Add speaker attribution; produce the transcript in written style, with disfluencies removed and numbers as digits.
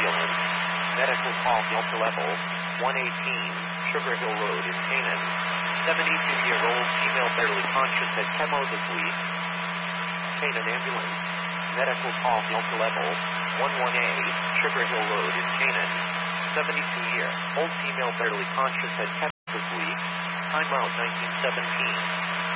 Speaker 1: ambulance. Medical call Delta Level 118, Sugar Hill Road in Canaan. 72-year-old female barely conscious at chemo this week. Canaan ambulance. Medical call Delta Level 11A, Sugar Hill Road in Canaan. 72-year-old female barely conscious at chemo this week. Timeout 1917.